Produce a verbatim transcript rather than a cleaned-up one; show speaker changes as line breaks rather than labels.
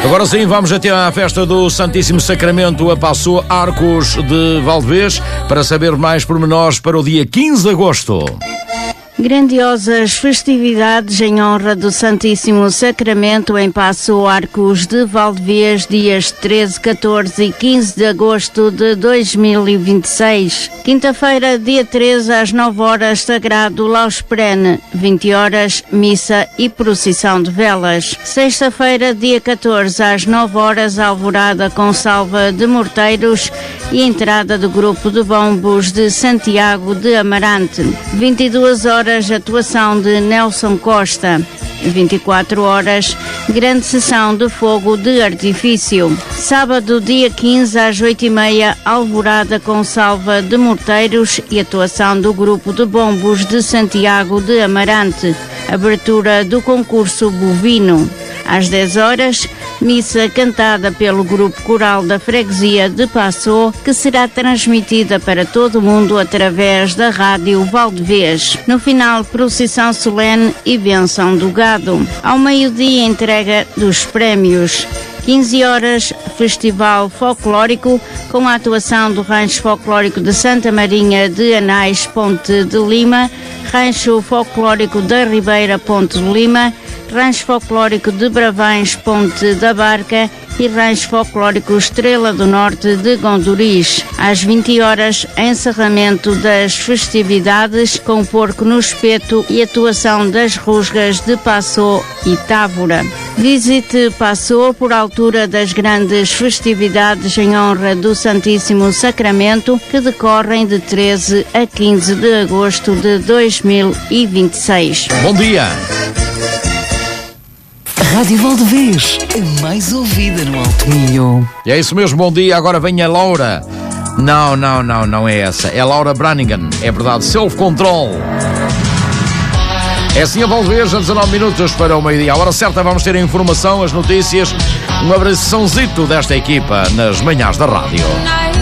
Agora sim, vamos até à festa do Santíssimo Sacramento a Paço Arcos de Valdevez para saber mais pormenores para o dia quinze de agosto.
Grandiosas festividades em honra do Santíssimo Sacramento em Paço Arcos de Valdevez, dias treze, catorze e quinze de agosto de dois mil e vinte e seis. Quinta-feira, dia treze, às nove horas, Sagrado Laus Perene, vinte horas, missa e procissão de velas. Sexta-feira, dia catorze, às nove horas, alvorada com salva de morteiros e entrada do grupo de bombos de Santiago de Amarante. vinte e duas horas, atuação de Nelson Costa. vinte e quatro horas, grande sessão de fogo de artifício. Sábado, dia quinze, às oito e meia, alvorada com salva de morteiros e atuação do grupo de bombos de Santiago de Amarante. Abertura do concurso bovino. Às dez horas, missa cantada pelo grupo coral da freguesia de Paço, que será transmitida para todo o mundo através da rádio Valdevez. No final, procissão solene e bênção do gado. Ao meio-dia, entrega dos prémios. quinze horas, festival folclórico com a atuação do Rancho Folclórico de Santa Marinha de Anais, Ponte de Lima, Rancho Folclórico da Ribeira, Ponte de Lima, Rancho Folclórico de Bravães, Ponte da Barca e Rancho Folclórico Estrela do Norte de Gondoris. Às vinte horas, encerramento das festividades com porco no espeto e atuação das rusgas de Paço e Távora. Visite Paço por altura das grandes festividades em honra do Santíssimo Sacramento, que decorrem de treze a quinze de agosto de dois mil e vinte e seis.
Bom dia!
Rádio Valdevez, a mais ouvida no Alto Minho.
E é isso mesmo, bom dia. Agora vem a Laura. Não, não, não, não é essa. É Laura Branigan. É verdade, Self Control. É assim a Valdevez, a dezanove minutos para o meio-dia. A hora certa vamos ter a informação, as notícias, um abraçãozito desta equipa nas manhãs da rádio.